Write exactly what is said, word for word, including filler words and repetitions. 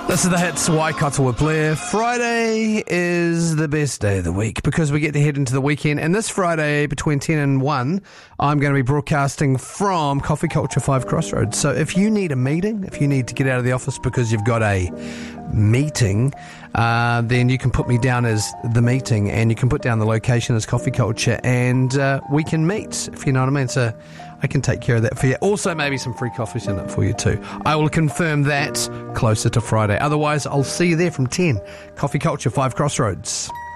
This is the hits, Waikato with Blair. Friday is the best day of the week because we get to head into the weekend. And this Friday between ten and one, I'm going to be broadcasting from Coffee Culture five Crossroads. So if you need a meeting, if you need to get out of the office because you've got a meeting, uh, then you can put me down as the meeting, and you can put down the location as Coffee Culture, and uh, we can meet, if you know what I mean. So I can take care of that for you. Also, maybe some free coffees in it for you too. I will confirm that closer to Friday. Otherwise, I'll see you there from ten. Coffee Culture, five Crossroads.